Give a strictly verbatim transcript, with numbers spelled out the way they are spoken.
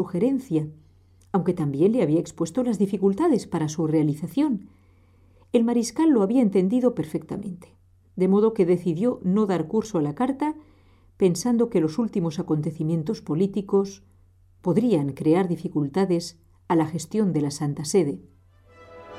sugerencia, aunque también le había expuesto las dificultades para su realización. El mariscal lo había entendido perfectamente, de modo que decidió no dar curso a la carta, pensando que los últimos acontecimientos políticos podrían crear dificultades a la gestión de la Santa Sede.